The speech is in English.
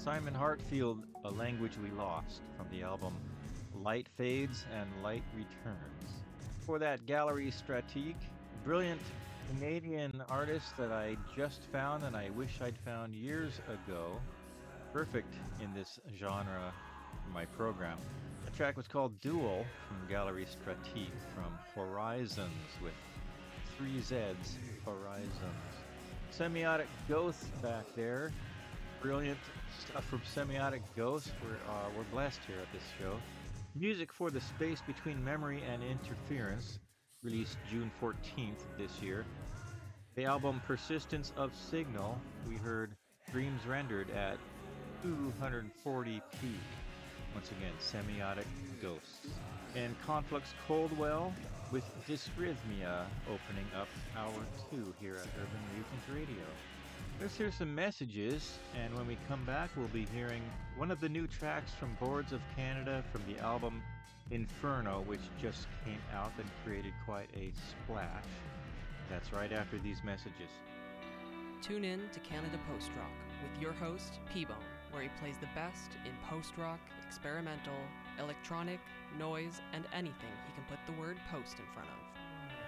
Simon Hartfield, A Language We Lost, from the album Light Fades and Light Returns. For that, Gallery Strategique, brilliant Canadian artist that I just found and I wish I'd found years ago. Perfect in this genre for my program. The track was called Duel from Gallery Strategique from Horizons with 3 Z's, Horizons. Semiotic Ghost back there. Brilliant stuff from Semiotic Ghost. We're blessed here at this show. Music for the Space Between Memory and Interference, released June 14th this year. The album Persistence of Signal, we heard Dreams Rendered at 240p. Once again, Semiotic Ghosts. And Conflux Coldwell with Dysrhythmia opening up hour 2 here at Urban Mutant Radio. Let's hear some messages, and when we come back, we'll be hearing one of the new tracks from Boards of Canada from the album Inferno, which just came out and created quite a splash. That's right after these messages. Tune in to Canada Post Rock with your host, P-Bone, where he plays the best in post-rock, experimental, electronic, noise, and anything he can put the word post in front of.